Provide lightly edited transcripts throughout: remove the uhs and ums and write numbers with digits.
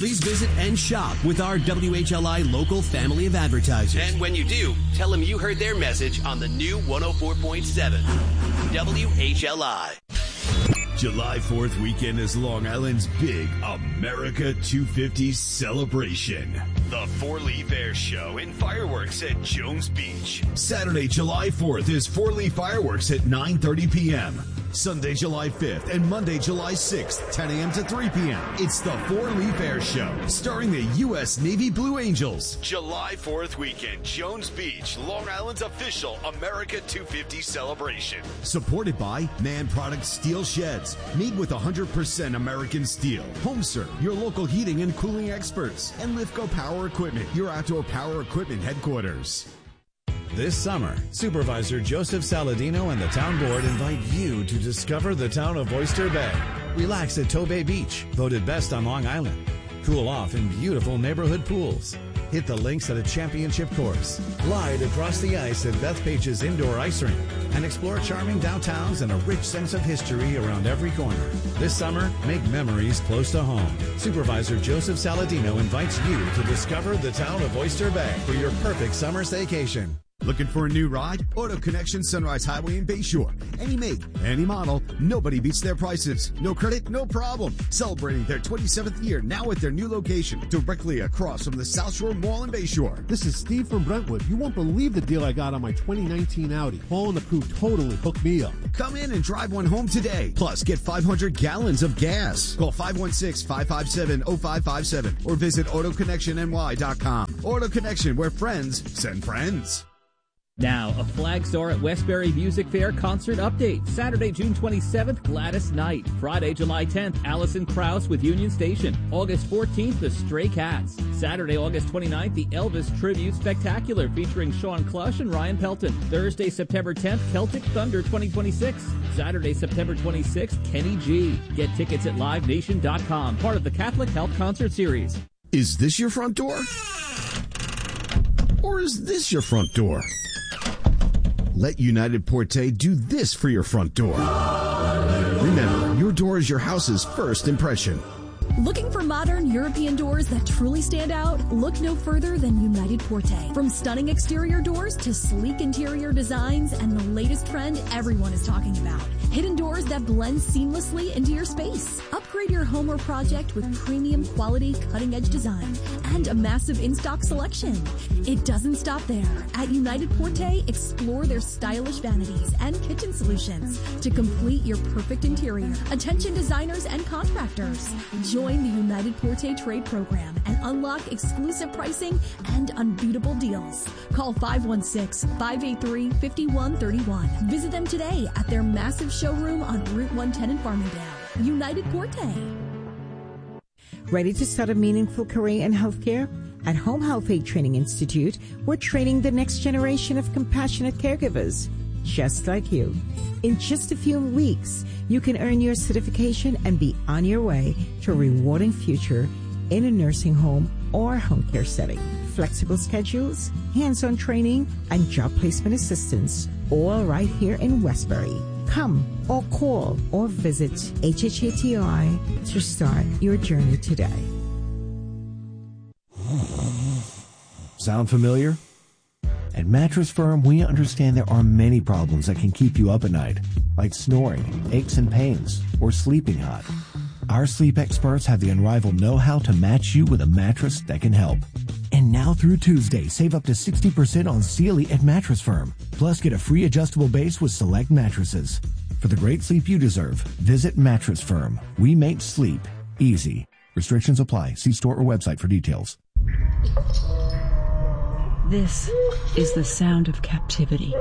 please visit and shop with our WHLI local family of advertisers. And when you do, tell them you heard their message on the new 104.7 WHLI. July 4th weekend is Long Island's big America 250 celebration. The Four-Leaf Air Show and fireworks at Jones Beach. Saturday, July 4th is Four-Leaf Fireworks at 9:30 p.m. Sunday, July 5th and Monday, July 6th, 10 a.m. to 3 p.m. It's the Four-Leaf Air Show, starring the U.S. Navy Blue Angels. July 4th weekend, Jones Beach, Long Island's official America 250 celebration. Supported by Man Products Steel Sheds, made with 100% American steel. HomeServe, your local heating and cooling experts. And Lifco Power Equipment, your outdoor power equipment headquarters. This summer, Supervisor Joseph Saladino and the town board invite you to discover the town of Oyster Bay. Relax at Tobay Beach, voted best on Long Island. Cool off in beautiful neighborhood pools. Hit the links at a championship course. Glide across the ice at Bethpage's indoor ice rink. And explore charming downtowns and a rich sense of history around every corner. This summer, make memories close to home. Supervisor Joseph Saladino invites you to discover the town of Oyster Bay for your perfect summer staycation. Looking for a new ride? Auto Connection Sunrise Highway in Bayshore. Any make, any model, nobody beats their prices. No credit, no problem. Celebrating their 27th year now at their new location, directly across from the South Shore Mall in Bayshore. This is Steve from Brentwood. You won't believe the deal I got on my 2019 Audi. Paul and the crew totally hooked me up. Come in and drive one home today. Plus, get 500 gallons of gas. Call 516-557-0557 or visit AutoConnectionNY.com. Auto Connection, where friends send friends. Now, a flag star at Westbury Music Fair concert update. Saturday, June 27th, Gladys Knight. Friday, July 10th, Alison Krauss with Union Station. August 14th, the Stray Cats. Saturday, August 29th, the Elvis Tribute Spectacular featuring Sean Clush and Ryan Pelton. Thursday, September 10th, Celtic Thunder 2026. Saturday, September 26th, Kenny G. Get tickets at LiveNation.com, part of the Catholic Health Concert Series. Is this your front door? Or is this your front door? Let United Porte do this for your front door. Remember, your door is your house's first impression. Looking for modern European doors that truly stand out? Look no further than United Porte. From stunning exterior doors to sleek interior designs and the latest trend everyone is talking about. Hidden doors that blend seamlessly into your space. Upgrade your home or project with premium quality cutting-edge design and a massive in-stock selection. It doesn't stop there. At United Porte, explore their stylish vanities and kitchen solutions to complete your perfect interior. Attention designers and contractors. Join the United Porte Trade Program and unlock exclusive pricing and unbeatable deals. Call 516-583-5131. Visit them today at their massive showroom on Route 110 in Farmingdale. United Porte. Ready to start a meaningful career in healthcare? At Home Health Aid Training Institute, we're training the next generation of compassionate caregivers, just like you. In just a few weeks, you can earn your certification and be on your way to a rewarding future in a nursing home or home care setting. Flexible schedules, hands-on training, and job placement assistance, all right here in Westbury. Come or call or visit HHATI to start your journey today. Sound familiar? At Mattress Firm, we understand there are many problems that can keep you up at night, like snoring, aches and pains, or sleeping hot. Our sleep experts have the unrivaled know-how to match you with a mattress that can help. And now through Tuesday, save up to 60% on Sealy at Mattress Firm. Plus, get a free adjustable base with select mattresses. For the great sleep you deserve, visit Mattress Firm. We make sleep easy. Restrictions apply. See store or website for details. This is the sound of captivity.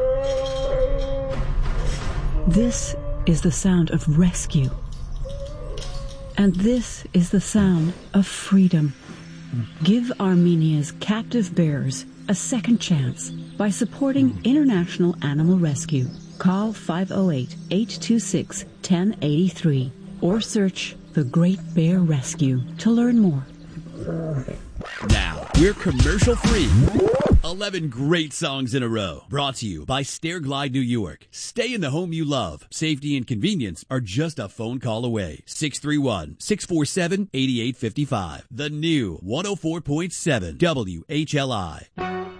This is the sound of rescue. And this is the sound of freedom. Give Armenia's captive bears a second chance by supporting International Animal Rescue. Call 508-826-1083 or search The Great Bear Rescue to learn more. Now, we're commercial free. 11 great songs in a row. Brought to you by Stairglide New York. Stay in the home you love. Safety and convenience are just a phone call away. 631-647-8855. The new 104.7 WHLI.